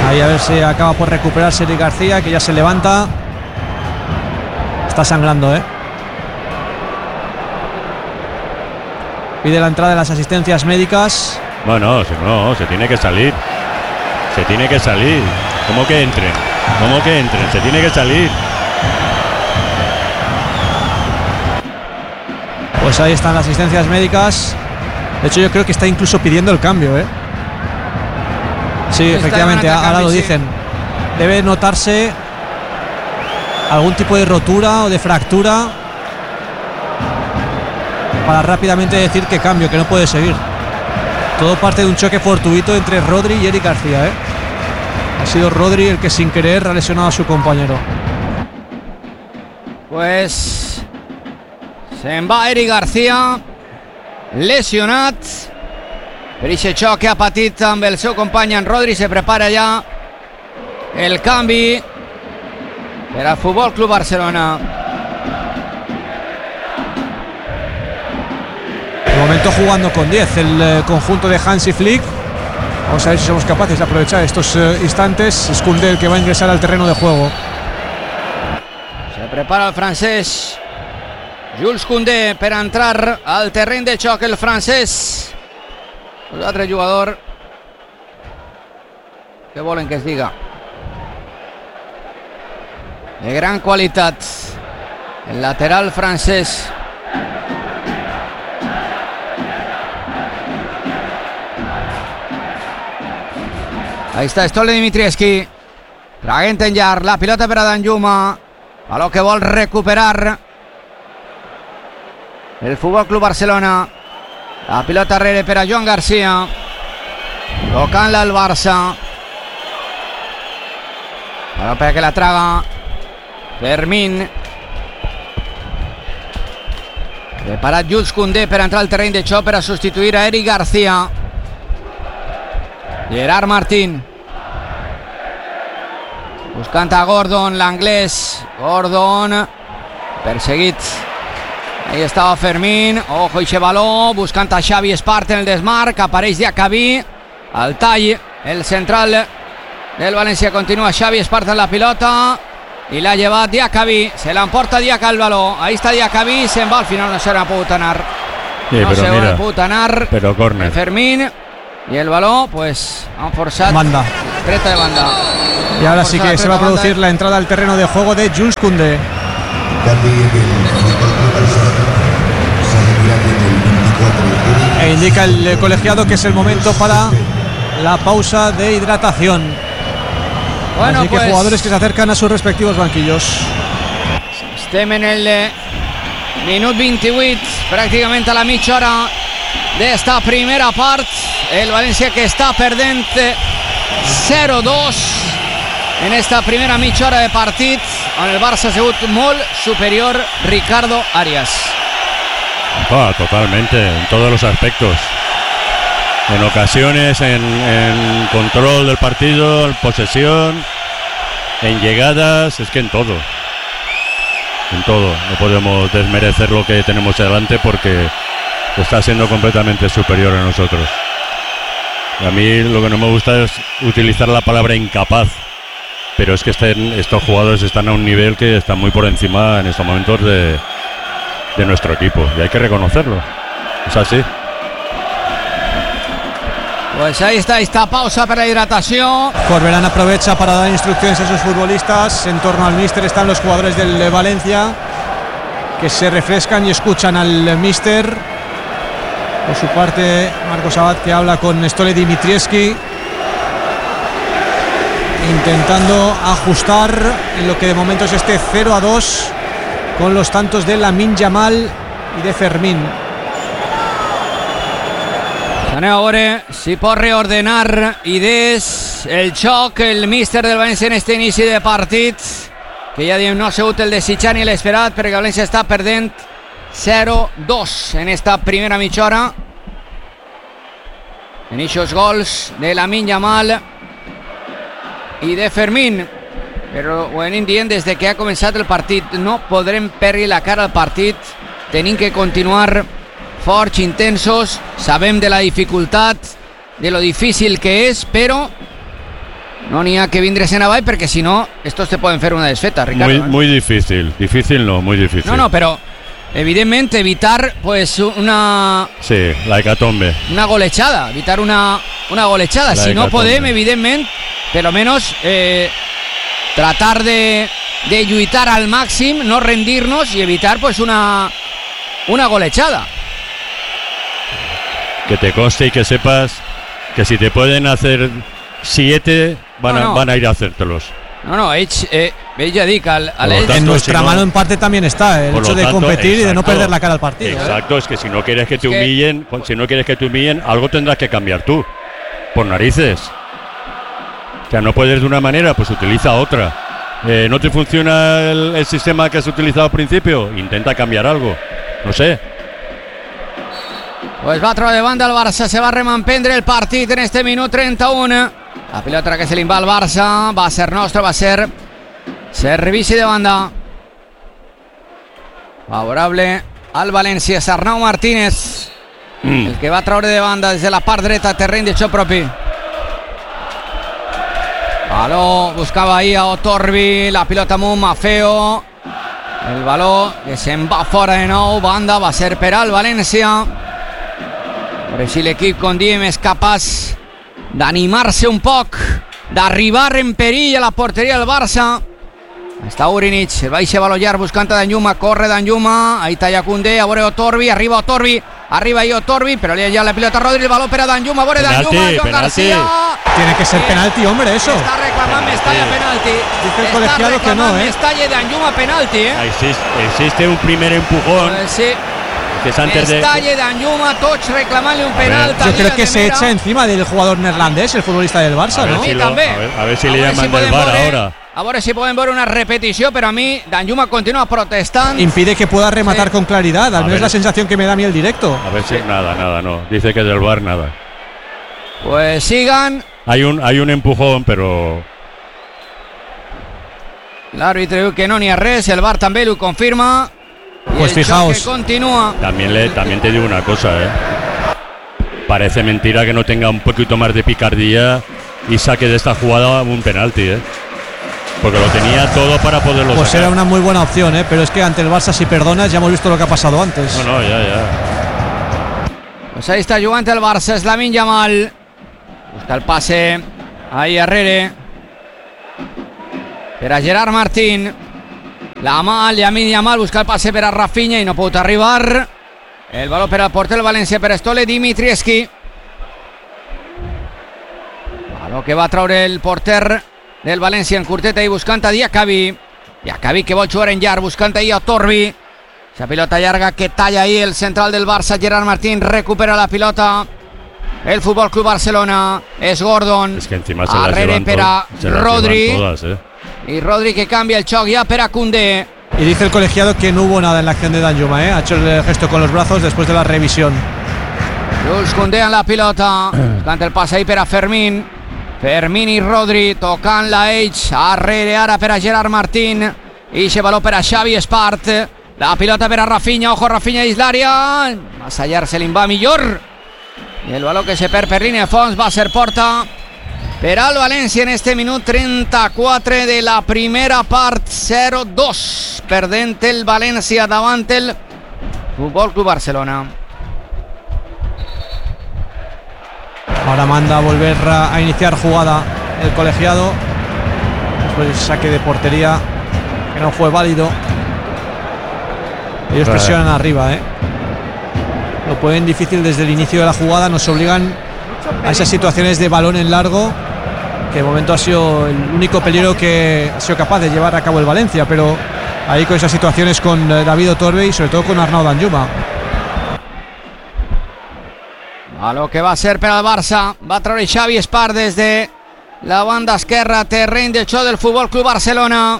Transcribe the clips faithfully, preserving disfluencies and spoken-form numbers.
Ahí a ver si acaba por recuperarse Eric García, que ya se levanta. Está sangrando, ¿eh? Pide la entrada de las asistencias médicas. Bueno, no, se tiene que salir. Se tiene que salir. ¿Cómo que entren? ¿Cómo que entren? Se tiene que salir. Pues ahí están las asistencias médicas. De hecho, yo creo que está incluso pidiendo el cambio, ¿eh? Sí, efectivamente, ahora lo dicen. Debe notarse algún tipo de rotura o de fractura para rápidamente decir que cambio, que no puede seguir. Todo parte de un choque fortuito entre Rodri y Eric García, ¿eh? Ha sido Rodri el que sin querer ha lesionado a su compañero. Pues se'n va Eric García, lesionat per aquest xoc que ha patit amb el seu company en Rodri. Se prepara ja el canvi per al Futbol Club Barcelona. De momento jugando con diez el eh, conjunto de Hansi Flick. Vamos a ver si somos capaces de aprovechar estos eh, instantes. Es Koundé el que va a ingresar al terreno de juego. Se prepara el francès Jules Koundé per entrar al terreny de xoc. El francès, l'altre jugador, què volen que es diga, de gran qualitat, el lateral francès. Ahí está Stole Dimitrievski, traguent en llarg, la pilota per a Danjuma, a lo que vol recuperar el Futbol Club Barcelona. La pilota darrere per a Joan Garcia, tocant-la al Barça, però perquè la traga Fermín. Preparat Jules Koundé per entrar al terreny de xoc per a substituir a Eric García. Gerard Martín buscant a Gordon, l'anglès. Gordon perseguit. Ahí estava Fermín. Ojo ixe baló, buscant a Xavi Espart en el desmarc. Apareix Diacabí al tall. El central del València continua. Xavi Espart en la pilota i l'ha llevat Diacabí. Se l'emporta Diaca el baló. Ahí està Diacabí. Se'n va, al final no se n'ha pogut anar. Sí, no però se mira, n'ha pogut anar. Però córner. Fermín. Y el balón, pues, han forzado. Banda. Treta de banda. Y ahora sí que se va a producir la entrada al terreno de juego de Jules Koundé. E indica el colegiado que es el momento para la pausa de hidratación. Bueno, así que pues, jugadores que se acercan a sus respectivos banquillos. Estem en el eh, minut vint-i-vuit, pràcticament a la mitja hora d'esta primera part. El València que està perdent zero dos en esta primera mitja hora de partit, on el Barça ha sigut molt superior. Ricardo Arias. Ah, totalmente, en todos los aspectos. En ocasiones, en, en control del partido, en posesión, en llegadas, es que en todo. En todo. No podemos desmerecer lo que tenemos delante porque está siendo completamente superior a nosotros. Y a mí lo que no me gusta es utilizar la palabra incapaz, pero es que estén, estos jugadores están a un nivel que está muy por encima en estos momentos de, de nuestro equipo, y hay que reconocerlo. Es así. Pues ahí está esta pausa para la hidratación. Corberán aprovecha para dar instrucciones a sus futbolistas. En torno al míster están los jugadores del Valencia, que se refrescan y escuchan al míster. Por su parte, Marcos Abad, que habla con Stole Dimitrievski, intentando ajustar en lo que de momento es este cero a dos con los tantos de Lamine Yamal y de Fermín. Anem a veure si pot reordenar idees el xoc, el míster del València en este inici de partit, que ja diem no ha sigut el desitjat ni l'esperat, perquè el València està perdent zero dos en esta primera mitja hora. En aquests gols de Lamine Yamal i de Fermín, però ho anem dient des de que ha començat el partit, no podrem perdre la cara al partit, tenim que continuar forts, intensos. Sabem de la dificultat, de lo difícil que és, però no n'hi ha que vindre-se'n avall, perquè si no estos te poden fer una desfeta, Ricardo. Muy, muy difícil, difícil no, muy difícil. No, no, però evidentment evitar pues una... Sí, la hecatombe. Una golejada, evitar una, una golejada. La si no podem, evidentment, per lo menos eh, tratar de, de lluitar al màxim, no rendir-nos y evitar pues una, una golejada. Que te conste y que sepas que si te pueden hacer siete, van, no, no. A, van a ir a hacértelos. No, no, ells, eh, ells ja dic, al, al tanto, en nuestra si no, mano en parte también está el hecho de tanto, competir exacto, y de no perder la cara al partido. Exacto, ¿eh? Es que si no quieres que te es humillen, que... si no quieres que te humillen, algo tendrás que cambiar tú, por narices. O sea, no puedes de una manera, pues utiliza otra. Eh, ¿No te funciona el, el sistema que has utilizado al principio? Intenta cambiar algo, no sé. Pues va a trobar de banda el Barça, se va a remampendre el partit en este minut trenta-un. La pilota que se li va al Barça, va a ser nostre, va a ser servici de banda. Favorable al València, és Arnau Martínez, mm. el que va a treure de banda des de la part dreta, terreny de xoc propi. Baló, buscava ahí a Otorbi, la pilota amunt, Mafeo. El baló que se'n va fora de nou, banda, va ser per al València. A veure si l'equip, com diem, és capaç d'animar-se un poc, d'arribar en perill a la porteria del Barça. Està Urinic, el baixa baló llarg buscant a Danjuma, corre Danjuma, ahí talla Koundé, a veure Otorbi, arriba Otorbi, arriba ahí Otorbi, pero le ha la pelota a Rodri, el baló per a Danjuma, a veure Danjuma, Joan García. Tiene que ser penalti, hombre, eso. Está reclamando Mestalla penalti. Dice el colegiado que no, ¿eh? Mestalla de Danjuma penalti, ¿eh? Existe, existe un primer empujón. Pues sí. Que es antes de... Mestalla de Danjuma, Toch reclamarle un penalti. Yo creo que se echa encima del jugador neerlandés, el futbolista del Barça, a ¿no? Si lo, a, ver, a ver si a le llaman si del V A R ahora. A veure si poden veure una repetició, però a mi Danjuma continua protestant. Impide que pueda rematar sí. con claridad, al menos es la sensación que me da a mí el directo. A ver si sí. nada, nada, no. Dice que del V A R nada. Pues sigan. Hay un, hay un empujón, pero... L'àrbitre diu que no n'hi ha res, el V A R també ho confirma. Pues fijaos. Que continúa. También, le, también te digo una cosa, ¿eh? Parece mentira que no tenga un poquito más de picardía y saque de esta jugada un penalti, ¿eh? Porque lo tenía todo para poderlo pues sacar. Era una muy buena opción, ¿eh? Pero es que ante el Barça, si perdonas, ya hemos visto lo que ha pasado antes. No, no, ya, ya. Pues ahí está jugant el Barça, es Lamine Yamal. Busca el pase ahí Herrera per a Gerard Martín. Yamal, Lamine Yamal busca el pase per a Rafinha i no pot arribar. El baló per al porter del València, per Stole Dimitrievski. Baló que va treure el porter del València en curteta i buscant a Diakabi. Diakabi que vol jugar en llarg, buscant ahí a Torbi. Esa pilota llarga que talla ahí el central del Barça, Gerard Martín, recupera la pilota. El Fútbol Club Barcelona, es Gordon. Es que encima se las llevan, per a se las Rodri. Todas, eh. Y Rodri que cambia el choc ya per a Koundé. Y dice el colegiado que no hubo nada en la acción de Danjuma, ¿eh? Ha hecho el gesto con los brazos después de la revisión. Jules Koundé en la pilota. Buscant el pase ahí per a Fermín. Fermín i Rodri tocant la ells. Arrere ara per a Gerard Martín. I se baló per a Xavi Espart. La pilota per a Rafinha. Ojo, Rafinha dins l'àrea. Más allá se li va millor. I el baló que se perd per línia de fons va ser porta per al València en este minut trenta-quatre de la primera part. Zero dos. Perdent el València davant el Futbol Club Barcelona. Ahora manda a volver a iniciar jugada el colegiado. Después del saque de portería que no fue válido. Ellos presionan arriba, ¿eh? Lo ponen difícil desde el inicio de la jugada. Nos obligan a esas situaciones de balón en largo, que de momento ha sido el único peligro que ha sido capaz de llevar a cabo el Valencia. Pero ahí con esas situaciones con David Otorbe y sobre todo con Arnau Danjuma. A lo que va a ser per al Barça. Va a treure Xavi Espart des de la banda esquerra, terreny de xoc del Futbol Club Barcelona.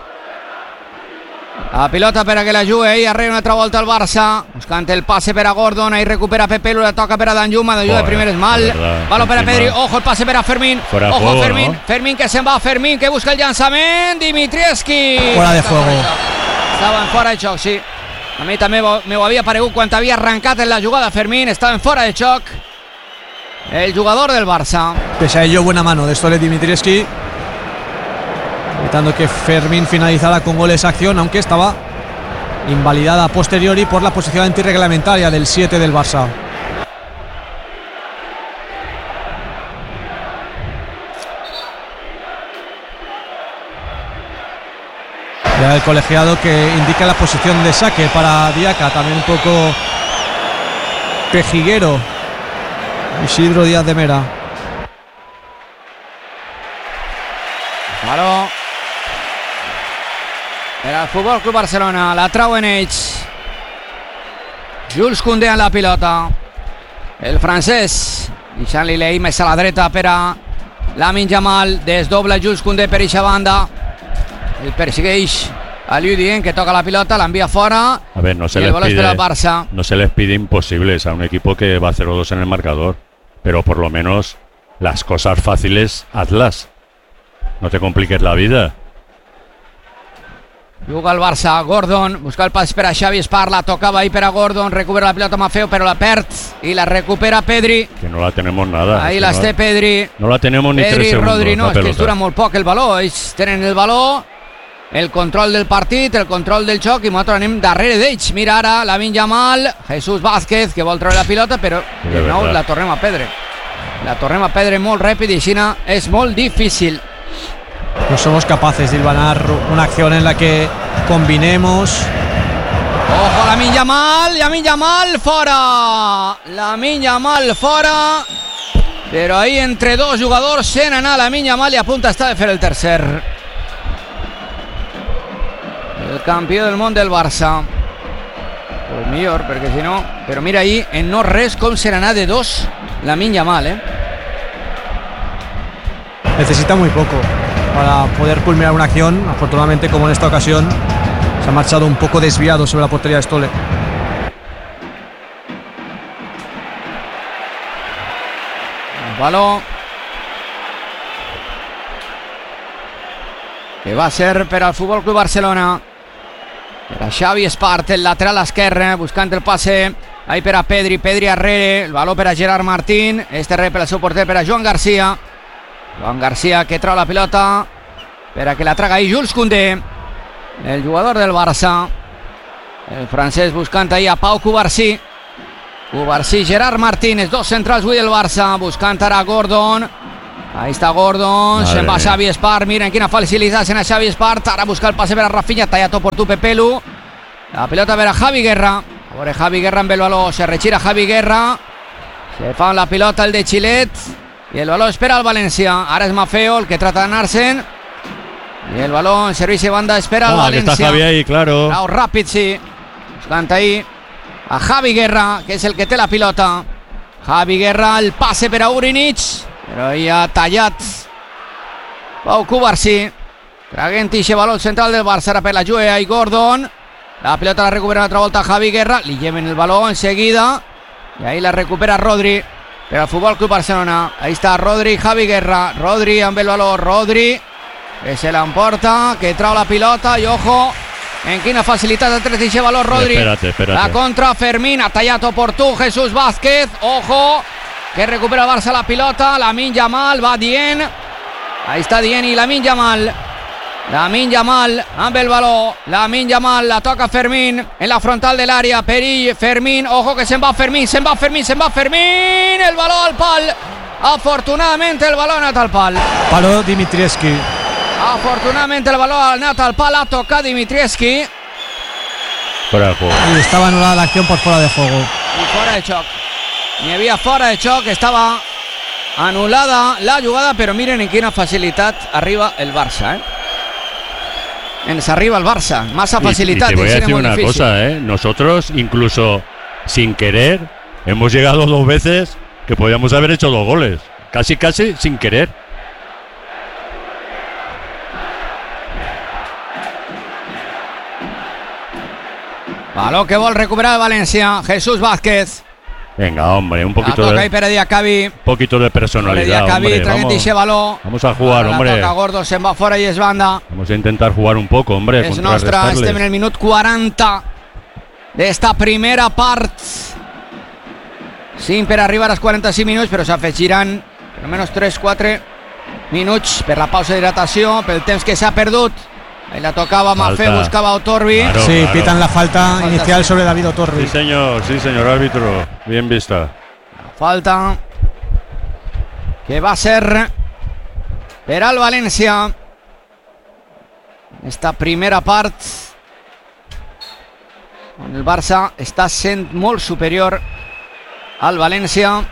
La pilota per a que la jugui ahí arrere una altra volta al Barça, buscant el passe per a Gordon, ahí recupera Pepe Lu, la toca per a Danjuma, Danjuma de primer és mal, baló per a Pedri, ojo el passe per a Fermín, ojo juego, Fermín, ¿no? Fermín que se'n va, Fermín que busca el llançament, Dimitrievski. Fuera de juego. Estava en fora de xoc, sí. A mi també m'ho havia paregut quan havia arrencat en la jugada Fermín, estava en fora de xoc. el jugador del Barça. Pese a ello, buena mano de Stolet Dimitrievski, evitando que Fermín finalizara con goles acción, aunque estaba invalidada a posteriori por la posición antirreglamentaria del siete del Barça. Ya el colegiado que indica la posición de saque para Diaca, también un poco pejiguero Isidro Díaz de Mera. Claro. Era el Futbol Club Barcelona, la trauen ells. Jules Koundé en la pilota. El francès, deixant-li l'Ei més a la dreta per a Lamine Yamal. Desdobla Jules Koundé per eixa banda. El persegueix a Liu Dient, que toca la pilota, la envía fuera. A ver, no se, y les el pide, el Barça. no se les pide imposibles a un equipo que va cero dos en el marcador, pero por lo menos las cosas fáciles hazlas. No te compliques la vida. Juga el Barça, Gordon, busca el pas per a Xavi Espart, la tocava ahí per a Gordon, recupera la pilota Maffeo, però la perd i la recupera Pedri. Que no la tenemos nada. Ahí es que las no, té Pedri. No la tenemos ni Pedri, tres segundos. Rodri, no, la és que pelota. els dura molt poc el baló, ells tenen el baló, el control del partit, el control del xoc, i nosaltres anem darrere d'ells. Mira ara Lamine Yamal, Jesús Vázquez, que vol treure la pilota, però de nou la tornem a perdre. La tornem a perdre molt ràpid i així és molt difícil. No somos capaces de hilvanar una acción en la que combinemos. Ojo, Lamine Yamal, Lamine Yamal fora. Lamine Yamal fora. Però ahí entre dos jugadors se n'anà Lamine Yamal i a punt està de fer el tercer. El campió del món del Barça. Pues millor, perquè si no... Però mira ahí, en no res, com se n'anà de dos Lamine Yamal, eh? Necesita muy poco para poder culminar una acción. Afortunadamente, como en esta ocasión, se ha marchado un poco desviado sobre la portería de Stolle. El baló que va a ser per al Futbol Club Barcelona, per a Xavi Espart, el lateral esquerre, buscant el passe ahí per a Pedri, Pedri arrere, el baló per a Gerard Martín, este rep per al seu porter, per a Joan Garcia. Joan Garcia que trau la pilota per a que la traga ahí Jules Koundé, el jugador del Barça. El francès buscant ahí a Pau Cubarsí. Cubarsí, Gerard Martínez, dos centrals avui del Barça, buscant ara Gordon. Ahí està Gordon, se'n va Xavi Espart, miren quina facilitat en a Xavi Espart, ara busca el passe per a Rafinha, tallat por tu Pepelu. La pilota per a Javi Guerra, a veure Javi Guerra amb el baló, se retira Javi Guerra, se fa la pilota el de Xilet, i el baló espera el València. Ara és Maffeo el que trata d'anar-se'n, i el baló en servei de banda espera el ah, València. Que está Javi ahí, claro. Bravo, ràpid, sí. Buscant ahí a Javi Guerra, que és el que té la pilota. Javi Guerra, el passe per a Urinic, però ahí ha tallat Pau Cubarsí. Traguent ixe baló central del Barça, ara per la Jue i Gordon. La pilota la recupera una altra volta Javi Guerra, li lleven el baló enseguida, i ahí la recupera Rodri per al Futbol Club Barcelona. Ahí està Rodri, Javi Guerra, Rodri amb el baló, Rodri que se l'emporta, que trau la pilota i ojo en quina facilitat de tres d'aquest baló Rodri. Espérate, espérate. La contra Fermín, ha tallat oportú Jesús Vázquez, ojo que recupera el Barça la pilota, Lamine Yamal va Dient, ahí està Dient i Lamine Yamal. Lamine Yamal amb el baló, Lamine Yamal la toca Fermín en la frontal del área, Perill, Fermín, ojo que se'n va Fermín, se'n va Fermín, se'n va Fermín, el baló al pal, afortunadamente el baló ha anat al pal. Palo Dimitrievski. Afortunadamente el balón ha anat al pal, ha tocat Dimitrievski. Fuera de juego. Y estaba anulada la acción por fuera de juego. Y fuera de xoc. N'hi havia fora de xoc, estava anul·lada la jugada, però miren en quina facilitat arriba el Barça, eh? Ens arriba el Barça, massa facilitat. Y, y te voy a decir una difícil. cosa, ¿eh? Nosotros, incluso sin querer, hemos llegado dos veces que podíamos haber hecho dos goles. Casi, casi sin querer. Baló que vol recuperar el València, Jesús Vázquez. Venga, hombre, un poquito de, un poquito de personalidad, hombre. Vamos, baló. vamos a jugar, Ara hombre. La toca Gordo, se'n va fora i es banda. Vamos a intentar jugar un poco, hombre. És nostra, estem en el minut quaranta d'esta primera part. cinc per arribar als quaranta-cinc minuts, però s'afegiran per almenys tres quatre minuts per la pausa d'hidratació, pel temps que s'ha perdut. Ahí la tocaba Mafé, buscaba a Otorbi. Claro, sí, claro. Pitan la falta, falta inicial sobre David Otorbi. Sí, señor, sí, señor árbitro. Bien vista. La falta que va a ser per al València. Esta primera part on el Barça està sent molt superior al València.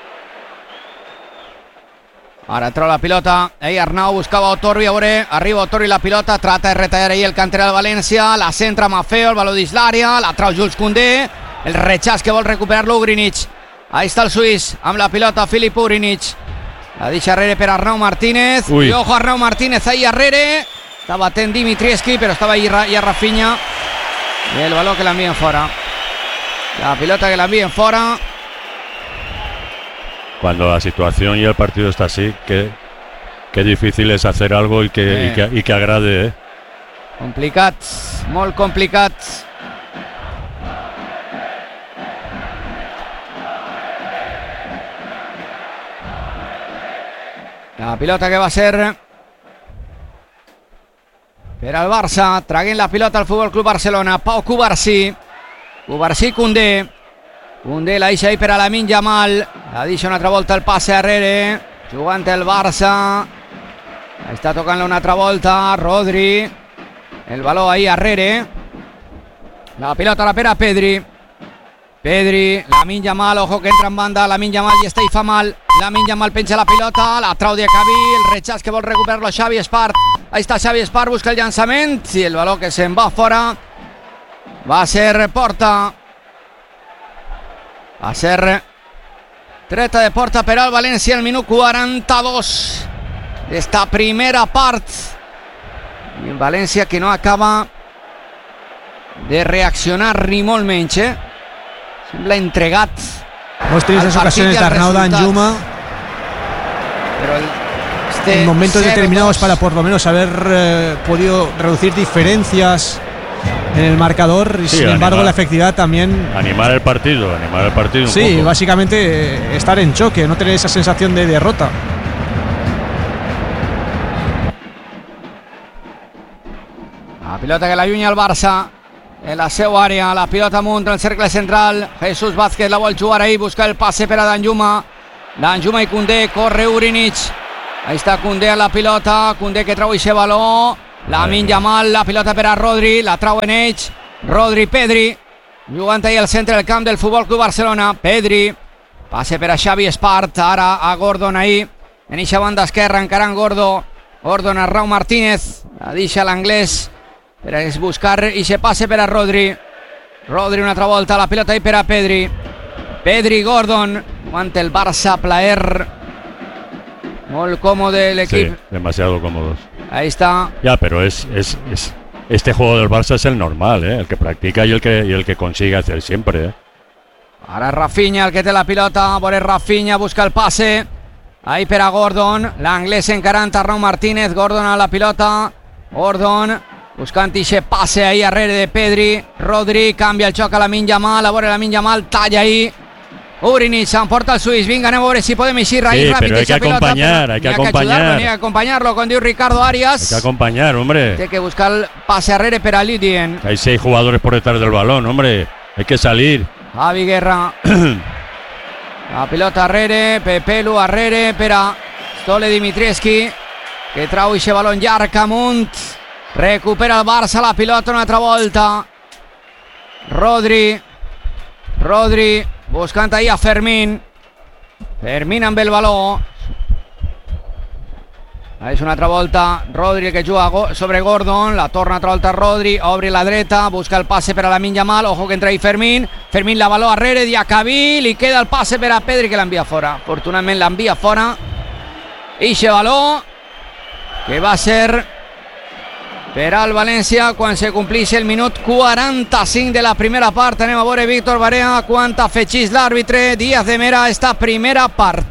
Ara treu la pilota, ahí Arnau buscava Otorbi, a veure, arriba Otorbi la pilota, trata de retallar ahí el canterà del València, la centra Mafeo, el baló dins l'àrea, la trau Jules Koundé, el rechaç que vol recuperar-lo Ugrinic. Ahí està el suís, amb la pilota Filip Ugrinic, la deixa arrere per Arnau Martínez. Ui. I ojo Arnau Martínez ahí arrere, està batent Dimitrievski, però estava ahí ja Rafinha, i el baló que l'envien fora, la pilota que l'envien fora. Cuando la situación y el partido está así, qué, qué difícil es hacer algo y que, eh. y que, y que agrade, ¿eh? Complicat, molt complicat. La pilota que va a ser per al Barça, traguent la pilota al Futbol Club Barcelona. Pau Cubarsí, Cubarsí Koundé. Koundé la deixa ahí per a Lamine Yamal, la deixa una altra volta el passe arrere, jugant el Barça, està tocant-la una altra volta Rodri, el baló ahí arrere, la pilota la per a Pedri, Pedri, Lamine Yamal, ojo que entra en banda, Lamine Yamal i està i fa mal, Lamine Yamal penja la pilota, la trau de Diacabí, el rechaç que vol recuperar-lo Xavi Espart, ahí està Xavi Espart, busca el llançament, i el baló que se'n va fora, va ser porta. Va ser treta de porta per al València al minut quaranta-dos d'esta primera part. I el València que no acaba de reaccionar ni molt menys, eh? Sembla entregat. Hemos tenido esas ocasiones de Arnau Danjuma este en momentos determinados para por lo menos haber eh, podido reducir diferencias en el marcador y sí, sin embargo animar, la efectividad también animar el partido, animar el partido un sí, poco. Básicamente eh, estar en choque, no tener esa sensación de derrota. La pilota que l'allunya el Barça en la seva àrea, la pilota amunt en el cercle central, Jesús Vázquez la vol jugar ahí, busca el passe per a Danjuma, Danjuma i Koundé, corre Ugrinic, ahí està Koundé a la pilota, Koundé que trau aquest baló, Lamine Yamal, la pilota per a Rodri, la trauen ells, Rodri, Pedri, jugant ahí al centre del camp del Futbol Club Barcelona, Pedri, passe per a Xavi Espart, ara a Gordon ahí, en eixa banda esquerra, encarant Gordo, Gordon a Raúl Martínez, la deixa l'anglès, per a buscar i se passe per a Rodri, Rodri una altra volta, la pilota ahí per a Pedri, Pedri, Gordon, jugant el Barça, plaer, molt còmode l'equip. Sí, demasiado cómodos. Ahí está. Ya, pero es, es, es este juego del Barça es el normal, ¿eh? El que practica y el que, y el que consigue hacer siempre, ¿eh? Ahora Rafinha el que té la pilota, por Rafinha busca el pase, ahí per a Gordon, l'anglès encarant a Raúl Martínez, Gordon a la pilota, Gordon buscant ixe passe ahí arrere de Pedri, Rodri canvia el xoc a Lamine Yamal, a veure Lamine Yamal talla ahí, Ugrinic s'emporta el suís, vinga, anem a veure si podem eixir ahí sí, ràpid. Pero hay que acompañar, hay que acompañar. Hay que acompañarlo, con diu Ricardo Arias. Hay que acompañar, hombre. Hay que buscar el pase arrere per a Lidien. Hay seis jugadores por detrás del balón, hombre. Hay que salir. Javi Guerra. La pilota arrere, Pepelu arrere per a Stole Dimitrievski, que trau ixe balón llarg amunt. Recupera el Barça la pilota una altra volta. Rodri. Rodri buscant ahí a Fermín. Fermín amb el baló. És una altra volta Rodri que juga sobre Gordon, la torna altra volta Rodri, obre la dreta, busca el passe per a Lamine Yamal, ojo que entra ahí Fermín, Fermín la baló arrere, Diacabí, li queda el passe per a Pedri que l'envia fora, afortunadament l'envia fora, ixe baló que va ser per al València quan se complís el minut quaranta-cinc de la primera part. Anem a veure Víctor Barea quant afegís l'àrbitre Díaz de Mera esta primera part.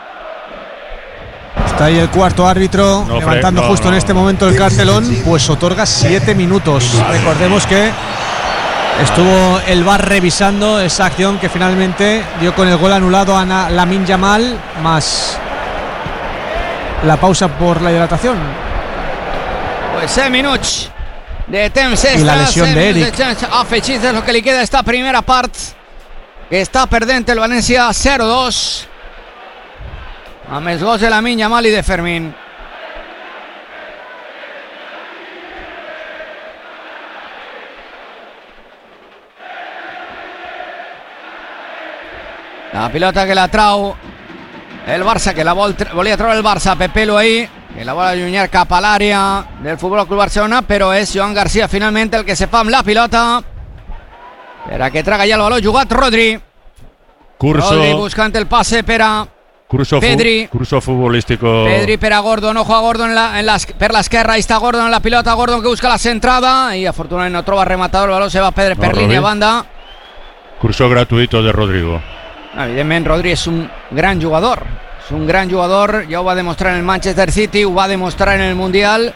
Está ahí el cuarto árbitro no, levantando no, justo no, en este momento el cartelón, pues otorga siete minutos. Recordemos que Estuvo el V A R revisando esa acción que finalmente dio con el gol anulado a Lamine Yamal, más la pausa por la hidratación. Pues seis minutos de temps extra, i la lesió d'Eric. afegits és el que li queda esta primera part, que està perdent el València zero dos amb els gols de Lamine Yamal i de Fermín. La pilota que la trau el Barça, que la vol, volia treure el Barça, Pepelu ahí, que la vol allunyar cap a l'àrea del Futbol Club Barcelona, però és Joan García finalment el que se fa amb la pilota per a que traga ja el baló jugat Rodri. Curso, Rodri buscant el passe per a curso Pedri. Fu, curso futbolístico. Pedri per a Gordon, ojo a Gordon en la, en la, per l'esquerra, ahí està Gordon en la pilota, Gordon que busca la centrada i afortunadament no troba rematador, el baló se va Pedri per no, línia banda. Curso gratuito de Rodrigo. Evidentment Rodri és un gran jugador, és un gran jugador, ja ho va demostrar en el Manchester City, ho va demostrar en el Mundial,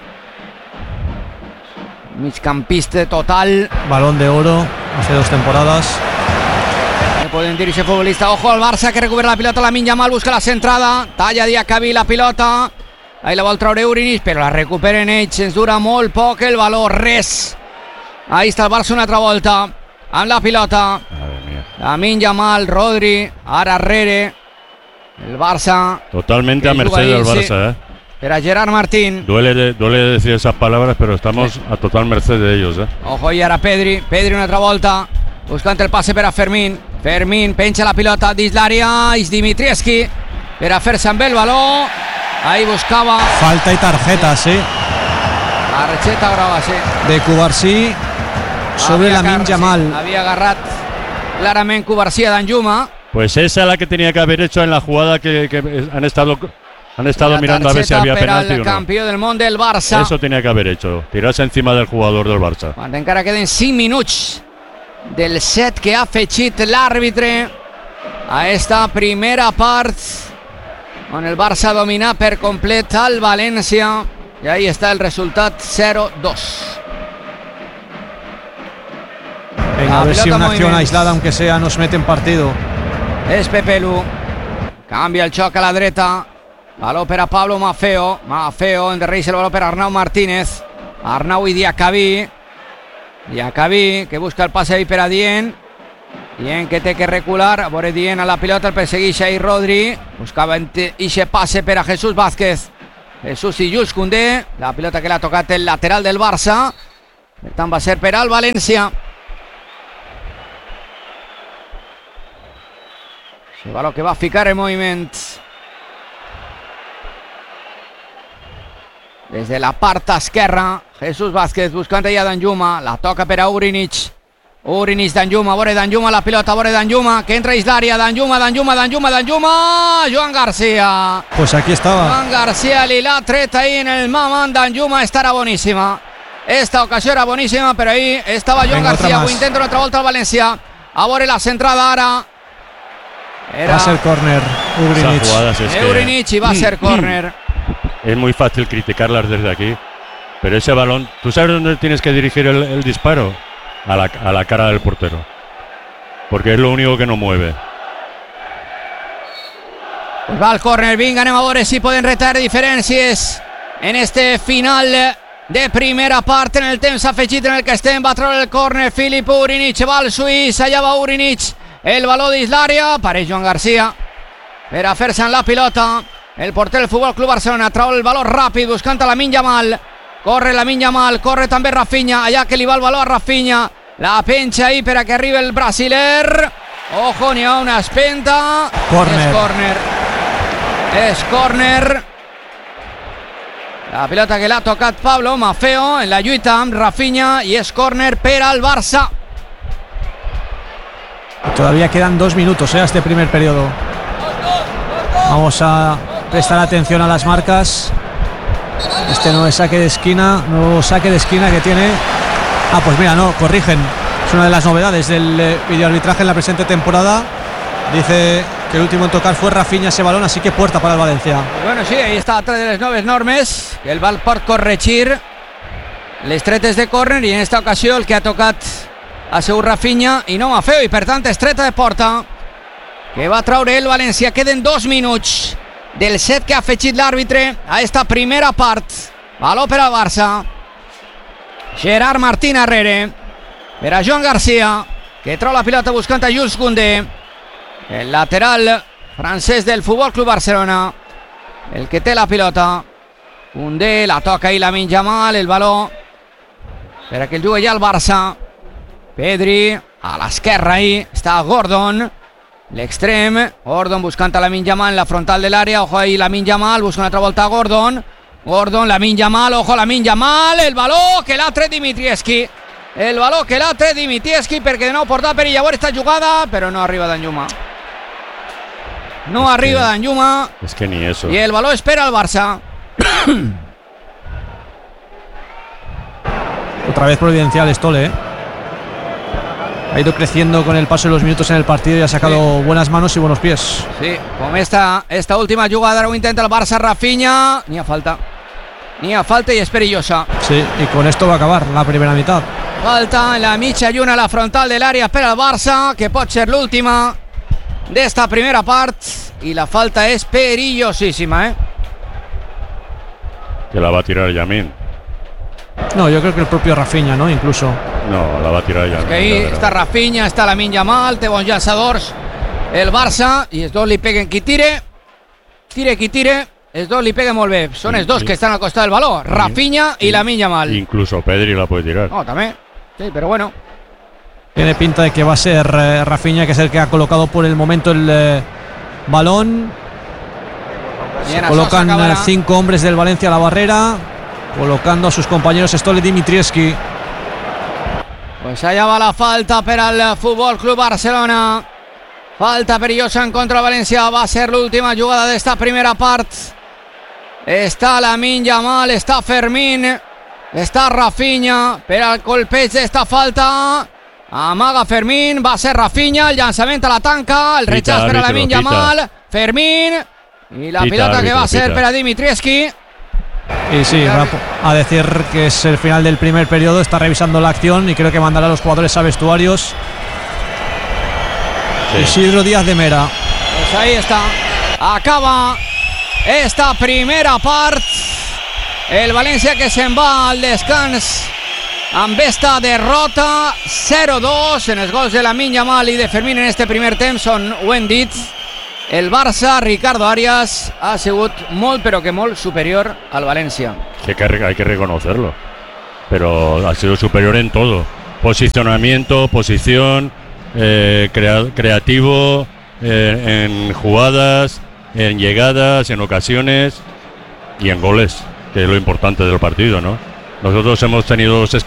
migcampista total. Balón de oro hace dos temporadas. ¿Qué pueden dir ese futbolista? Ojo al Barça que recupera la pilota, Lamine Yamal busca la centrada, talla Diacabí la pilota, ahí la vol treure Urinis, però la recuperen ells, ens dura molt poc el valor, res. Ahí està el Barça una altra volta, amb la pilota. Lamine Yamal, Rodri, ara Herrere, el Barça. Totalmente a merced del Barça, ¿eh? Era Gerard Martín. Duele, de, duele decir esas palabras, pero estamos sí. a total merced de ellos, ¿eh? Ojo, y ara Pedri, Pedri una altra volta, buscant el passe per a Fermín. Fermín penja la pilota dins l'àrea, és Dimitrievski per a fer-se amb el baló. Ahí buscava. Falta y tarjeta, sí. Tarjeta groga, sí. De Cubarsí sobre Lamine Yamal. Sí, havia agarrat clarament Cubarsí a Danjuma. Pues esa es la que tenía que haber hecho en la jugada que, que han estado han estado mirando a ver si había penalti o no. Campió del món del Barça. Eso tenía que haber hecho, tirarse encima del jugador del Barça. Quan encara queden cinc minuts del set que ha afegit l'àrbitre a esta primera part on el Barça domina per complet al València i ahí està el resultat zero dos. Venga, a ver si una acción aislada, aunque sea, nos mete en partido. És Pepelu, canvia el xoc a la dreta, baló per a Pablo Maffeo, Maffeo enderreix el baló per a Arnau Martínez, Arnau i Diacabí, Diacabí que busca el passe ahí per a Dient, Dient que té que recular, a veure Dient a la pilota, el persegueix ahí Rodri, buscava ixe passe per a Jesús Vázquez, Jesús i Jules Koundé, la pilota que l'ha tocat el lateral del Barça, per tant va ser per al València. El baló que va ficar en moviment des de la part esquerra. Jesús Vázquez buscant allà Danjuma, la toca per a Urinis, Urinis Danjuma, vore Danjuma la pilota, vore Danjuma que entra a l'àrea, Danjuma, Danjuma, Danjuma, Danjuma, Joan García. Pues aquí estaba. Joan García li l'ha tret ahí en el Maman, Danjuma estarà boníssima. Esta ocasió era boníssima, però ahí estava Joan Venga, García, ho intenta una altra volta al València, a veure la centrada ara. Era... Va a ser córner, Urinis. Es que... Urinis y va a ser córner. Es muy fácil criticarlas desde aquí, pero ese balón, ¿tú sabes dónde tienes que dirigir el, el disparo? A la, a la cara del portero, porque es lo único que no mueve. Pues va al córner, vinga, anem a veure si poden retar diferències en este final de primera part, en el temps afegit en el que estem. Va treure el córner Filip Urinis, va al suís, allà va Urinis. El baló dins l'àrea, apareix Joan García per a fer-se en la pilota. El porter del Futbol Club Barcelona trau el baló ràpid buscant a Lamine Yamal. Corre Lamine Yamal, corre també Rafinha, allà que li va el baló a Rafinha. La penja ahí per a que arribi el brasiler. Ojo, n'hi ha una espenta. Corner. És córner. És córner. La pilota que l'ha tocat Pablo Maffeo en la lluita amb Rafinha i és córner per al Barça. Todavía quedan dos minutos, ¿eh? A este primer periodo. Vamos a prestar atención a las marcas. Este nuevo saque de esquina, nuevo saque de esquina que tiene. Ah, pues mira, no, corrigen. Es una de las novedades del eh, videoarbitraje en la presente temporada. Dice que el último en tocar fue Rafinha ese balón, así que puerta para el Valencia. Bueno, sí, ahí està altra de les noves normes, que el val pot corregir les tretes de córner, i en esta ocasió el que ha tocat ha sigut Rafinha i no ho ha fet, i per tant estreta de porta que va traure el València. Queden dos minuts del set que ha afegit l'àrbitre a esta primera part. Valor per al Barça. Gerard Martín Arrere per a Joan Garcia, que treu la pilota buscant a Jules Koundé, el lateral francès del Futbol Club Barcelona, el que té la pilota. Koundé, la toca ahí Lamine Yamal, el valor per a que el jugui ja el Barça. Pedri a l'esquerra, ahí està Gordon, l'extrem. Gordon buscant a Lamine Yamal en la frontal de l'àrea. Ojo ahí Lamine Yamal, busca una altra volta a Gordon. Gordon, Lamine Yamal, ojo Lamine Yamal, el valor que l'ha tret Dimitrievski. El valor que l'ha tret Dimitrievski perquè de nou porta perill a veure esta jugada, però no arriba Danjuma. No es arriba que, Danjuma. Es que ni eso. Y el valor espera al Barça. Otra vez providencial Stoll, ¿eh? Ha ido creciendo con el paso de los minutos en el partido y ha sacado sí. buenas manos y buenos pies. Sí, con esta, esta última jugada ho intenta el Barça. Rafinha, ni a falta. Ni a falta y es perillosa. Sí, y con esto va a acabar la primera mitad. Falta en la mitja lluna a la frontal del área per al Barça, que pot ser l'última d'esta primera part, i la falta és perillosíssima, ¿eh? Que la va a tirar Yamin. No, yo creo que el propio Rafinha, ¿no? Incluso. No, la va a tirar Yamin. Es que ahí està Rafinha, està Lamine Yamal, té bons llançadors el Barça, i els dos li peguen qui tire. Tire qui tire, els dos li peguen molt bé. Són els dos que estan al costat del valor, Rafinha i Lamine Yamal. Incluso Pedri la puede tirar. No, també. Sí, pero bueno. Tiene pinta de que va a ser eh, Rafinha, que es el que ha colocado por el momento el eh, balón. Se Bien, colocan cinco hombres del Valencia a la barrera, colocando a sus compañeros Stoll y Dimitrievski. Pues allá va la falta per al Futbol Club Barcelona. Falta perillosa en contra del Valencia. Va a ser l'última jugada d'esta primera part. Està Lamine Yamal, està Fermín, està Rafinha per al colpeig d'esta falta. Amaga Fermín, va a ser Rafinha, el llançament a la tanca, el rechaç per a Lamine Yamal, Fermín, y la pita, pilota árbitro, que va a ser pita. per a Dimitrievski. Y sí, va a decir que es el final del primer periodo, está revisando la acción y creo que mandará a los jugadores a vestuarios. Sí. Isidro Díaz de Mera. Pues ahí está, acaba esta primera part. El València que se'n va al descans amb esta derrota zero dos en els gols de Lamine Yamal i de Fermín en este primer temps. Són, ho hem dit, el Barça, Ricardo Arias, ha sigut molt però que molt superior al València. Que hay que reconocerlo, pero ha sido superior en todo: posicionamiento, posición, eh, crea, creativo, eh, en jugadas, en llegadas, en ocasiones y en goles, que es lo importante del partido, ¿no? Nosotros hemos tenido dos